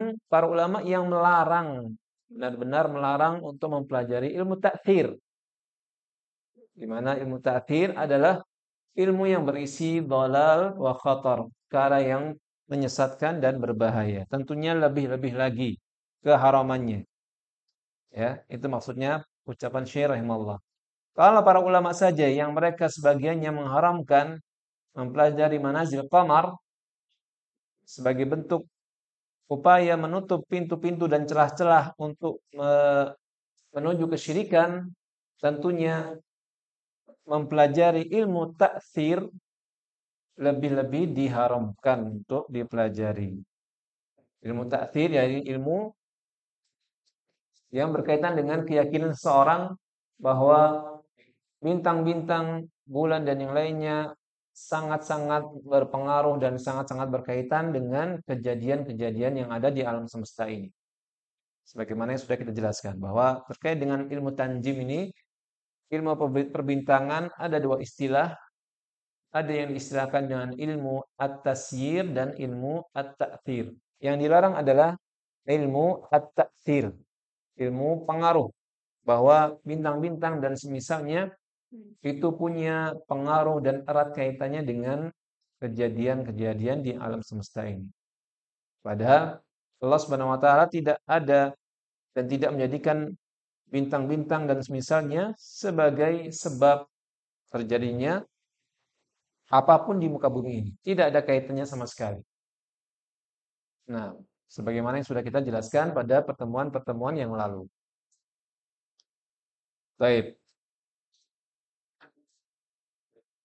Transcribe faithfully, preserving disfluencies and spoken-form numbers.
para ulama yang melarang, benar-benar melarang untuk mempelajari ilmu ta'thir. Di mana ilmu ta'thir adalah ilmu yang berisi dhalal wa khatar, perkara yang menyesatkan dan berbahaya. Tentunya lebih-lebih lagi keharamannya. Ya, itu maksudnya ucapan Syekh rahimahullah. Kalau para ulama saja yang mereka sebagiannya mengharamkan mempelajari manazil qamar sebagai bentuk upaya menutup pintu-pintu dan celah-celah untuk me- menuju kesyirikan, tentunya mempelajari ilmu ta'thir lebih-lebih diharamkan untuk dipelajari. Ilmu ta'thir yaitu ilmu yang berkaitan dengan keyakinan seseorang bahwa bintang-bintang, bulan dan yang lainnya sangat-sangat berpengaruh dan sangat-sangat berkaitan dengan kejadian-kejadian yang ada di alam semesta ini. Sebagaimana yang sudah kita jelaskan bahwa terkait dengan ilmu tanjim ini, ilmu perbintangan ada dua istilah. Ada yang diistilahkan dengan ilmu at-tasyir dan ilmu at-ta'thir. Yang dilarang adalah ilmu at-ta'thir, ilmu pengaruh, bahwa bintang-bintang dan semisalnya itu punya pengaruh dan erat kaitannya dengan kejadian-kejadian di alam semesta ini. Padahal Allah Subhanahu wa taala tidak ada dan tidak menjadikan bintang-bintang dan semisalnya sebagai sebab terjadinya apapun di muka bumi ini. Tidak ada kaitannya sama sekali. Nah, sebagaimana yang sudah kita jelaskan pada pertemuan-pertemuan yang lalu. Baik.